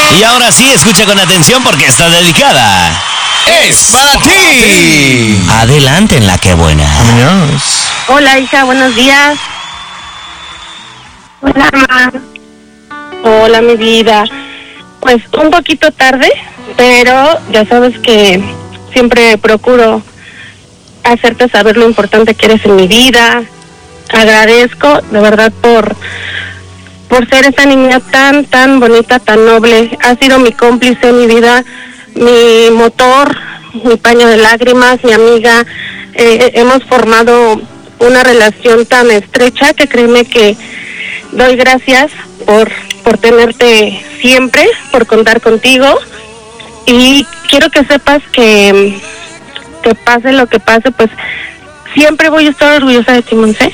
Y ahora sí, escucha con atención porque está dedicada. ¡Es para ti! Adelante en la que buena. Vámonos. Hola, hija, buenos días. Hola, mamá. Hola, mi vida. Pues un poquito tarde, pero ya sabes que siempre procuro hacerte saber lo importante que eres en mi vida. Agradezco de verdad por ser esa niña tan bonita, tan noble. Has sido mi cómplice en mi vida, mi motor, mi paño de lágrimas, mi amiga. Hemos formado una relación tan estrecha que créeme que doy gracias por tenerte siempre, por contar contigo. Y quiero que sepas que pase lo que pase, pues siempre voy a estar orgullosa de ti, Monse.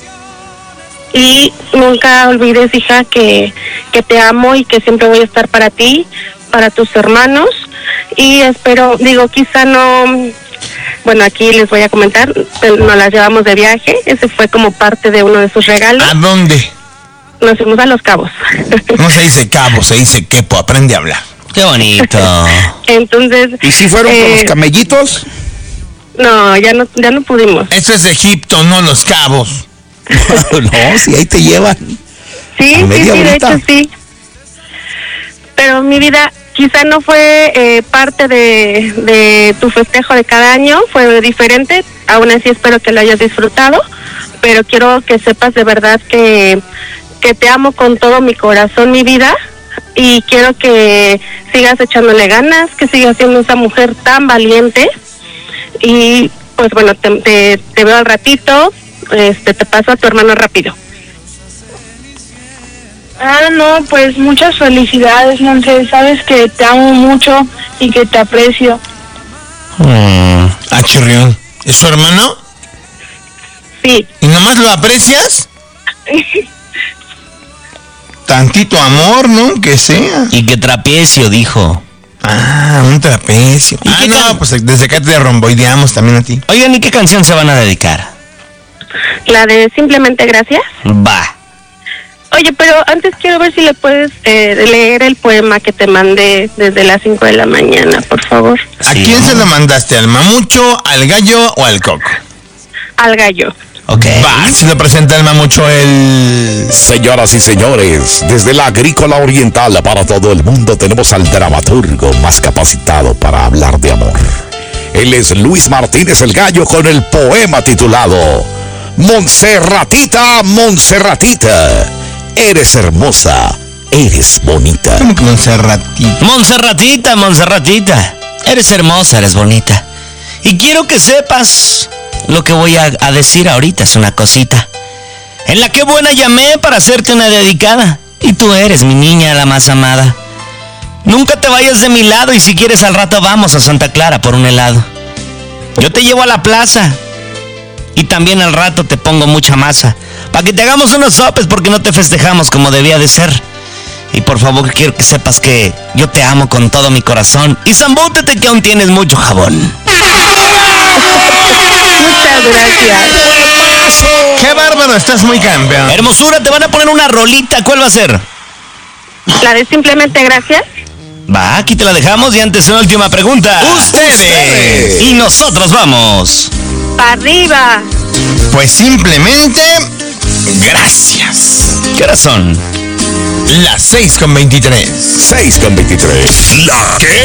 Y nunca olvides, hija, que te amo y que siempre voy a estar para ti, para tus hermanos. Y espero, quizá no... Bueno, aquí les voy a comentar, nos las llevamos de viaje. Ese fue como parte de uno de sus regalos. ¿A dónde? Nos fuimos a Los Cabos. No se dice cabo, se dice quepo. Aprende a hablar. Qué bonito. Entonces... ¿Y si fueron con los camellitos? No, ya no pudimos. Esto es Egipto, no Los Cabos. No, si ahí te llevan. Sí, de hecho sí. Pero mi vida quizá no fue parte de tu festejo de cada año, fue diferente. Aún así espero que lo hayas disfrutado, pero quiero que sepas de verdad que te amo con todo mi corazón, mi vida, y quiero que sigas echándole ganas, que sigas siendo esa mujer tan valiente. Y pues bueno, te veo al ratito. Te paso a tu hermano rápido. No, pues muchas felicidades, Monse. Sabes que te amo mucho y que te aprecio. Chirrión. ¿Es su hermano? Sí. ¿Y nomás lo aprecias? Tantito amor, ¿no? Que sea. Y que trapecio, dijo. Un trapecio. Pues desde acá te romboideamos también a ti. Oigan, ¿y qué canción se van a dedicar? La de Simplemente Gracias. Va. Oye, pero antes quiero ver si le puedes leer el poema que te mandé desde las 5 de la mañana, por favor. ¿A quién se lo mandaste? ¿Al mamucho, al gallo o al coco? Al gallo. Ok. Va, se lo presenta el mamucho el... Señoras y señores, desde la Agrícola Oriental para todo el mundo tenemos al dramaturgo más capacitado para hablar de amor. Él es Luis Martínez el Gallo con el poema titulado Monserratita, Monserratita, eres hermosa, eres bonita. ¿Cómo que Monserratita? Monserratita, Monserratita, eres hermosa, eres bonita. Y quiero que sepas lo que voy a decir ahorita, es una cosita. En la que buena llamé para hacerte una dedicada. Y tú eres mi niña la más amada. Nunca te vayas de mi lado y si quieres al rato vamos a Santa Clara por un helado. Yo te llevo a la plaza y también al rato te pongo mucha masa para que te hagamos unos sopes porque no te festejamos como debía de ser. Y por favor quiero que sepas que yo te amo con todo mi corazón y zambútete que aún tienes mucho jabón. Muchas gracias. ¡Qué bárbaro! Estás muy campeón. Hermosura, te van a poner una rolita. ¿Cuál va a ser? La de Simplemente Gracias. Va, aquí te la dejamos y antes una última pregunta. ¡Ustedes! Y nosotros vamos. ¡Arriba! Pues simplemente... gracias. ¿Qué horas son? Las 6:23. 6:23. La que